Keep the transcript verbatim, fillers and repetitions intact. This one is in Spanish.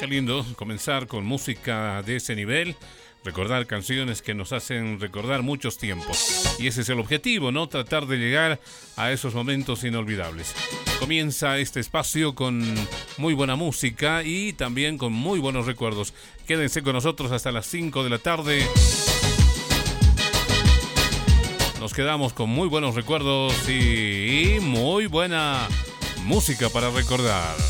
Qué lindo comenzar con música de ese nivel, recordar canciones que nos hacen recordar muchos tiempos. Y ese es el objetivo, ¿no? Tratar de llegar a esos momentos inolvidables. Comienza este espacio con muy buena música y también con muy buenos recuerdos. Quédense con nosotros hasta las cinco de la tarde. Nos quedamos con muy buenos recuerdos y muy buena música para recordar.